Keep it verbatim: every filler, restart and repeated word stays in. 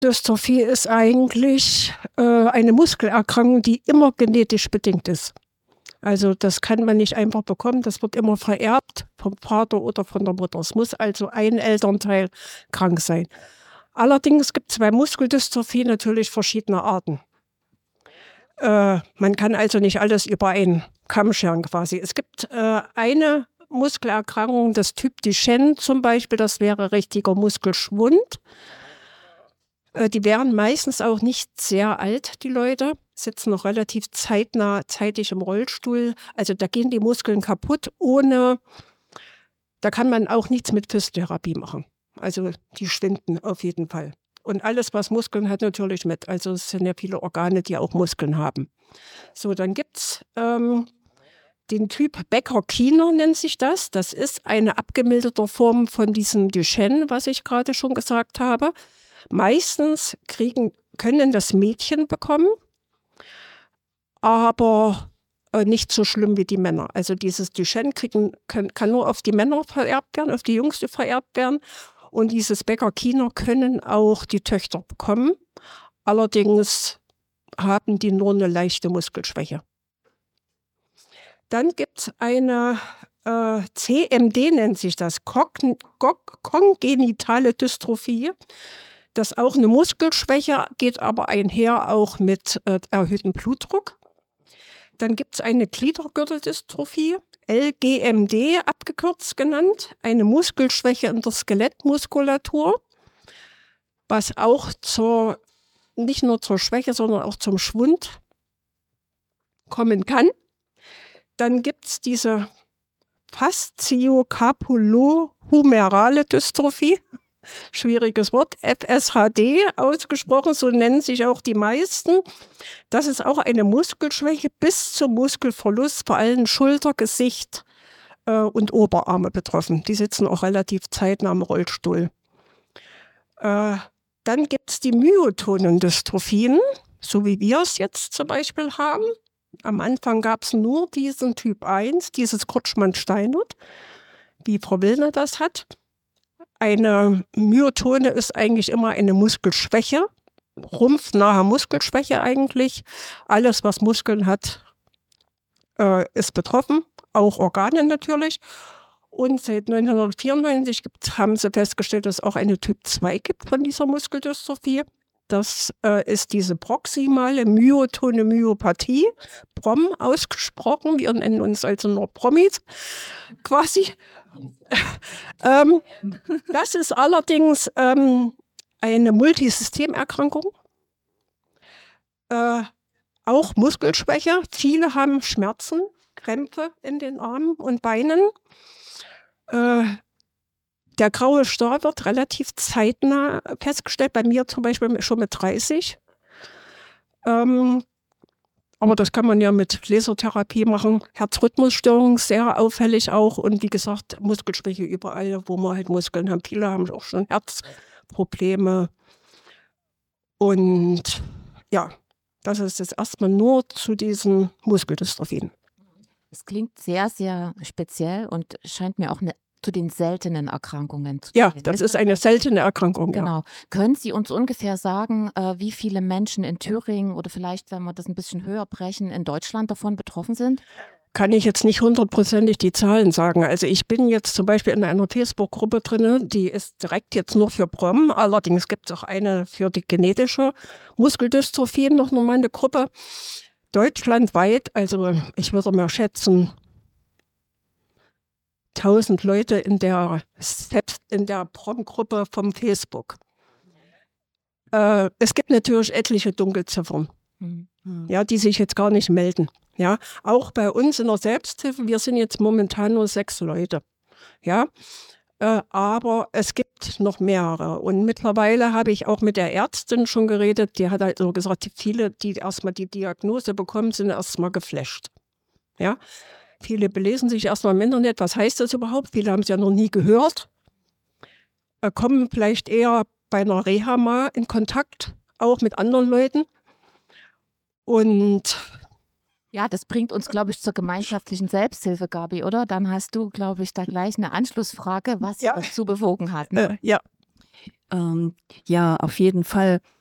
Muskeldystrophie ist eigentlich äh, eine Muskelerkrankung, die immer genetisch bedingt ist. Also das kann man nicht einfach bekommen, das wird immer vererbt vom Vater oder von der Mutter. Es muss also ein Elternteil krank sein. Allerdings gibt es bei Muskeldystrophie natürlich verschiedene Arten. Äh, man kann also nicht alles über einen Kamm scheren quasi. Es gibt äh, eine Muskelerkrankung, das Typ Duchenne zum Beispiel, das wäre richtiger Muskelschwund. Äh, die wären meistens auch nicht sehr alt, die Leute, sitzen noch relativ zeitnah, zeitig im Rollstuhl. Also da gehen die Muskeln kaputt, ohne, da kann man auch nichts mit Physiotherapie machen. Also die schwinden auf jeden Fall. Und alles, was Muskeln hat, natürlich mit. Also es sind ja viele Organe, die auch Muskeln haben. So, dann gibt es ähm, den Typ Becker-Kiener, nennt sich das. Das ist eine abgemilderte Form von diesem Duchenne, was ich gerade schon gesagt habe. Meistens kriegen, können das Mädchen bekommen, aber äh, nicht so schlimm wie die Männer. Also dieses Duchenne kriegen, kann, kann nur auf die Männer vererbt werden, auf die Jungs vererbt werden. Und dieses Becker-Kiener können auch die Töchter bekommen. Allerdings haben die nur eine leichte Muskelschwäche. Dann gibt es eine äh, C M D, nennt sich das, Kogn kongenitale Dystrophie. Das ist auch eine Muskelschwäche, geht aber einher auch mit äh, erhöhtem Blutdruck. Dann gibt es eine Gliedergürteldystrophie, L G M D abgekürzt genannt, eine Muskelschwäche in der Skelettmuskulatur, was auch zur, nicht nur zur Schwäche, sondern auch zum Schwund kommen kann. Dann gibt es diese Fasciocapulohumerale Dystrophie, schwieriges Wort, F S H D ausgesprochen, so nennen sich auch die meisten. Das ist auch eine Muskelschwäche bis zum Muskelverlust, vor allem Schulter, Gesicht äh, und Oberarme betroffen. Die sitzen auch relativ zeitnah im Rollstuhl. Äh, dann gibt es die myotonen Dystrophien, so wie wir es jetzt zum Beispiel haben. Am Anfang gab es nur diesen Typ eins, dieses Kutschmann-Steinert, wie Frau Willner das hat. Eine Myotone ist eigentlich immer eine Muskelschwäche, rumpfnahe Muskelschwäche eigentlich. Alles, was Muskeln hat, äh, ist betroffen, auch Organe natürlich. Und seit neunzehnhundertvierundneunzig gibt, haben sie festgestellt, dass es auch eine Typ zwei gibt von dieser Muskeldystrophie. Das äh, ist diese proximale myotone Myopathie, P R O M ausgesprochen. Wir nennen uns also nur Promis quasi. ähm, das ist allerdings ähm, eine Multisystemerkrankung, äh, auch Muskelschwäche. Viele haben Schmerzen, Krämpfe in den Armen und Beinen. Äh, Der graue Star wird relativ zeitnah festgestellt, bei mir zum Beispiel schon mit dreißig. Ähm, aber das kann man ja mit Lasertherapie machen. Herzrhythmusstörung sehr auffällig auch und wie gesagt Muskelschwäche überall, wo man halt Muskeln haben. Viele haben auch schon Herzprobleme. Und ja, das ist jetzt erstmal nur zu diesen Muskeldystrophien. Es klingt sehr, sehr speziell und scheint mir auch eine zu den seltenen Erkrankungen zu Ja, zählen. das ist eine seltene Erkrankung. Genau. Ja. Können Sie uns ungefähr sagen, äh, wie viele Menschen in Thüringen oder vielleicht, wenn wir das ein bisschen höher brechen, in Deutschland davon betroffen sind? Kann ich jetzt nicht hundertprozentig die Zahlen sagen. Also ich bin jetzt zum Beispiel in einer Facebook-Gruppe drin, die ist direkt jetzt nur für P R O M. Allerdings gibt es auch eine für die genetische Muskeldystrophie, noch nochmal eine Gruppe. Deutschlandweit, also ich würde mal schätzen, tausend Leute in der, selbst in der P R O M-Gruppe vom Facebook. Äh, es gibt natürlich etliche Dunkelziffern, mhm. ja, die sich jetzt gar nicht melden. Ja, auch bei uns in der Selbsthilfe, wir sind jetzt momentan nur sechs Leute. Ja, äh, aber es gibt noch mehrere. Und mittlerweile habe ich auch mit der Ärztin schon geredet, die hat halt so gesagt, viele, die erstmal die Diagnose bekommen, sind erstmal geflasht. Ja. Viele belesen sich erstmal im Internet, was heißt das überhaupt? Viele haben es ja noch nie gehört. Äh, kommen vielleicht eher bei einer Reha mal in Kontakt, auch mit anderen Leuten. Und ja, das bringt uns, glaube ich, zur gemeinschaftlichen Selbsthilfe, Gabi, oder? Dann hast du, glaube ich, da gleich eine Anschlussfrage, was ja. dazu bewogen hat. Ne? Äh, ja. Ähm, ja, auf jeden Fall.